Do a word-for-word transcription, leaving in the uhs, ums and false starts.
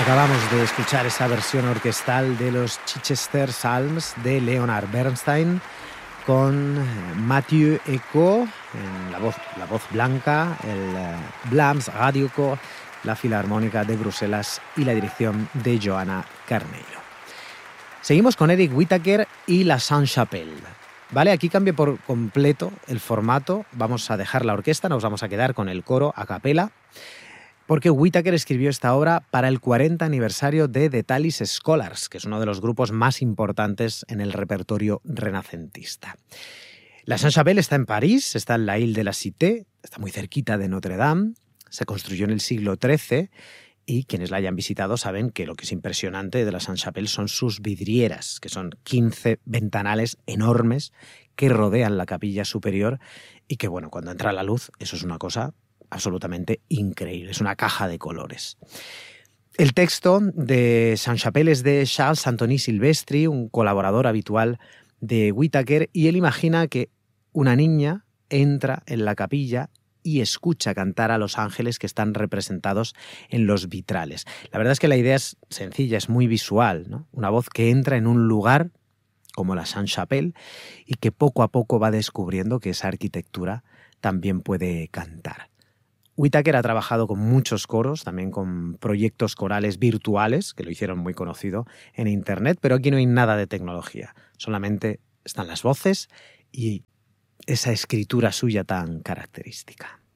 Acabamos de escuchar esa versión orquestal de los Chichester Psalms de Leonard Bernstein con Mathieu Ecot en la voz, la voz blanca, el uh, Vlaams Radiochor, la Filarmónica de Bruselas y la dirección de Joanna Carneiro. Seguimos con Eric Whitacre y la Sainte-Chapelle. Vale, aquí cambia por completo el formato. Vamos a dejar la orquesta, nos vamos a quedar con el coro a capela, porque Whitacre escribió esta obra para el cuarenta aniversario de The Tallis Scholars, que es uno de los grupos más importantes en el repertorio renacentista. La Sainte-Chapelle está en París, está en la Ile de la Cité, está muy cerquita de Notre Dame, se construyó en el siglo trece y quienes la hayan visitado saben que lo que es impresionante de la Sainte-Chapelle son sus vidrieras, que son quince ventanales enormes que rodean la capilla superior y que, bueno, cuando entra la luz, eso es una cosa absolutamente increíble, es una caja de colores. El texto de Sainte-Chapelle es de Charles Anthony Silvestri, un colaborador habitual de Whitacre, y él imagina que una niña entra en la capilla y escucha cantar a los ángeles que están representados en los vitrales. La verdad es que la idea es sencilla, es muy visual, ¿no? Una voz que entra en un lugar como la Sainte-Chapelle y que poco a poco va descubriendo que esa arquitectura también puede cantar. Whitacre ha trabajado con muchos coros, también con proyectos corales virtuales, que lo hicieron muy conocido en Internet, pero aquí no hay nada de tecnología, solamente están las voces y esa escritura suya tan característica.